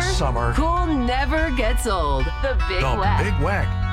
summer. Cool never gets old. The Big The Whack. Big Whack.